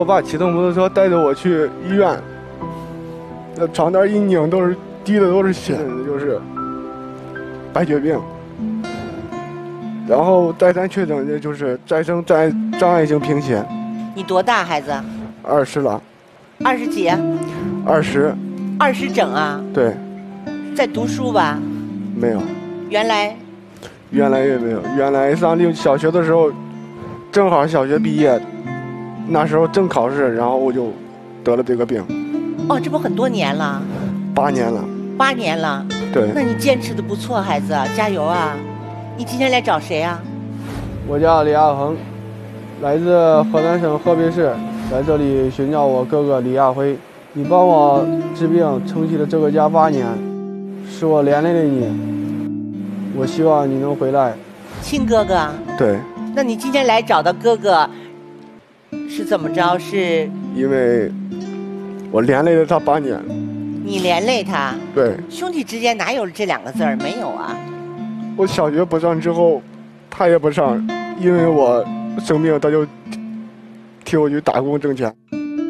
我爸骑着摩托车带着我去医院，那床单一拧都是滴的都是血，就是白血病。然后再三确诊的就是再生障碍性贫血。 你多大孩子 ？20了。 20几 ？20。 20整啊？ 对。 在读书吧？ 没有。 原来也没有。原来上小学的时候，正好小学毕业，那时候正考试，然后我就得了这个病。 哦，这不很多年了 ？8年了。 8年了。 对。 那你坚持的不错，孩子，加油啊！你今天来找谁啊？ 我叫李亚恒，来自河南省河北市，在这里寻找我哥哥李亚辉。你帮我治病撑起了这个家8年，是我连累了你，我希望你能回来。 亲哥哥？对。那你今天来找到哥哥，是怎么着？是因为我连累了他8年。 你连累他？ 对。 兄弟之间哪有这2个字儿？没有啊。 我小学不上之后，他也不上，因为我生病，他就替我去打工挣钱。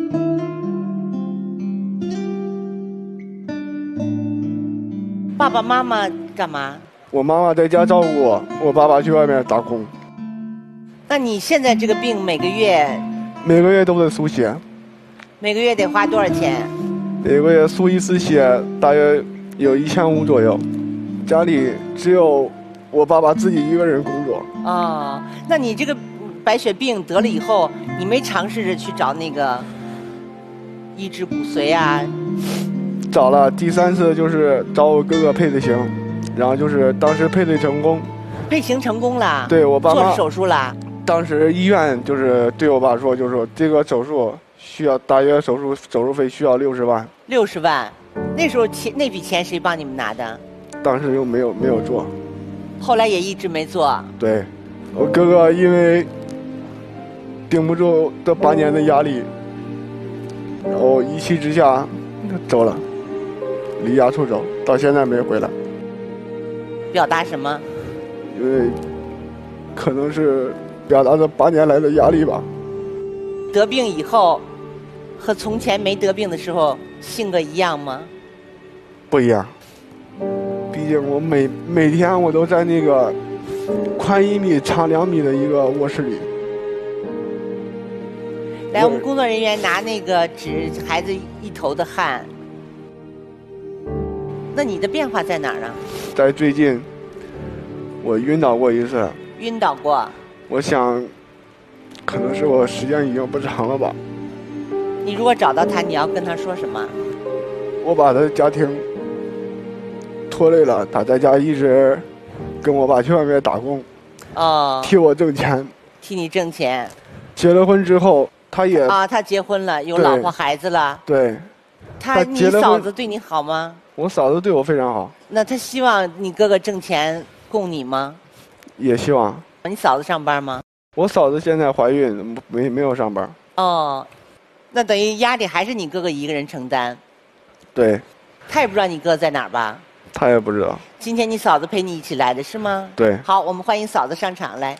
爸爸妈妈干嘛？ 我妈妈在家照顾我，我爸爸去外面打工。 那你现在这个病每个月都得输血。 每个月得花多少钱？ 每个月输1次血大约有1500左右。家里只有我爸爸自己一个人工作。 哦，那你这个白血病得了以后，你没尝试着去找那个移植骨髓啊？ 找了，第3次就是找我哥哥配的型，然后就是当时配对成功。 配型成功了？ 对，我爸妈做手术了。 当时医院就是对我爸说，就是说这个手术需要大约手术费需要60万。 60万，那时候那笔钱谁帮你们拿的？ 当时又没有做， 后来也一直没做。 对，我哥哥因为顶不住这8年的压力，然后一气之下走了，离家出走，到现在没回来。 表达什么？ 因为可能是表达这8年来的压力吧。 得病以后和从前没得病的时候性格一样吗？ 不一样。毕竟我每天我都在那个宽1米长2米的一个卧室里。 来，我们工作人员拿那个纸，孩子一头的汗。那你的变化在哪儿呢？ 在最近，我晕倒过1次。 晕倒过？ 我想，可能是我时间已经不长了吧。 你如果找到他，你要跟他说什么？ 我把他的家庭拖累了，他在家一直跟我爸去外面打工，替我挣钱， 替你挣钱。 结了婚之后，他也他结婚了，有老婆孩子了。 对。 你嫂子对你好吗？ 我嫂子对我非常好。 那他希望你哥哥挣钱供你吗？ 也希望。 你嫂子上班吗？ 我嫂子现在怀孕，没有上班。 哦，那等于压力还是你哥哥一个人承担。 对。 他也不知道你哥在哪儿吧？ 他也不知道。 今天你嫂子陪你一起来的是吗？ 对。 好，我们欢迎嫂子上场来。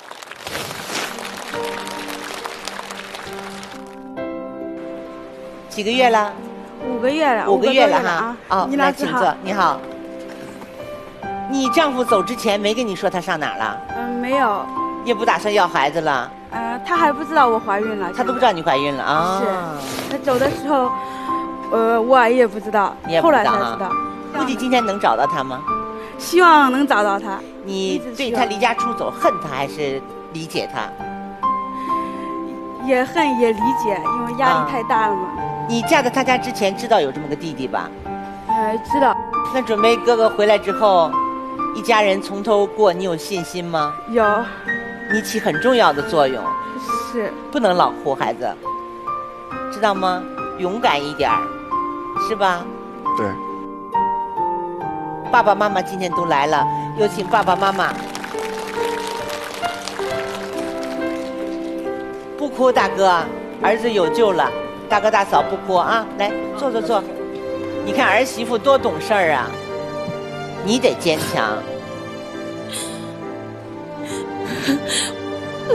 几个月了 ？5个月了。5 个月了哈。哦， 你俩请坐。 你好。你丈夫走之前没跟你说他上哪儿了？ 没有。 也不打算要孩子了？ 他还不知道我怀孕了。 他都不知道你怀孕了啊？ 是。他走的时候，我也不知道。 你也不知道。 后来才知道。 估计今天能找到他吗？ 希望能找到他。 你对他离家出走恨他还是理解他？ 也恨也理解，因为压力太大了嘛。 你嫁到他家之前知道有这么个弟弟吧？ 知道。 那准备哥哥回来之后，一家人从头过，你有信心吗？ 有。 你起很重要的作用。 是。 不能老哭，孩子，知道吗？勇敢一点儿，是吧？ 对。 爸爸妈妈今天都来了，有请爸爸妈妈。不哭，大哥，儿子有救了。大哥大嫂不哭啊，来坐。你看儿媳妇多懂事儿啊，你得坚强。